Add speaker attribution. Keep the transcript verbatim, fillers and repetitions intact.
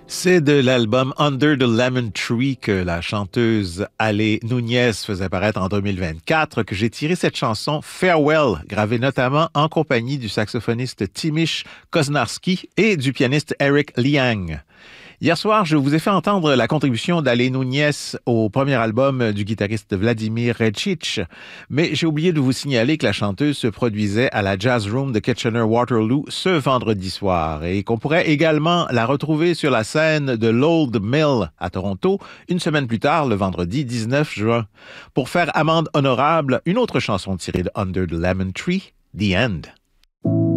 Speaker 1: C'est de l'album Under the Lemon Tree que la chanteuse Ale Nunez faisait paraître en deux mille vingt-quatre que j'ai tiré cette chanson Farewell, gravée notamment en compagnie du saxophoniste Timish Koznarski et du pianiste Eric Liang. Hier soir, je vous ai fait entendre la contribution d'Ale Nunez au premier album du guitariste Vladimir Rečić, mais j'ai oublié de vous signaler que la chanteuse se produisait à la Jazz Room de Kitchener-Waterloo ce vendredi soir et qu'on pourrait également la retrouver sur la scène de l'Old Mill à Toronto une semaine plus tard, le vendredi dix-neuf juin, pour faire amende honorable une autre chanson tirée de Under the Lemon Tree, The End.